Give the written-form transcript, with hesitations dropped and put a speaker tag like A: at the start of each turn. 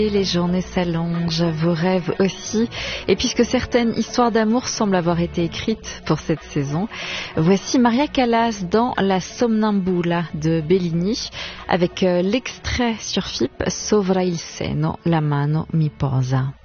A: Les journées s'allongent, vos rêves aussi. Et puisque certaines histoires d'amour semblent avoir été écrites pour cette saison, voici Maria Callas dans La Somnambula de Bellini avec l'extrait sur FIP Sovra il seno, la mano mi posa.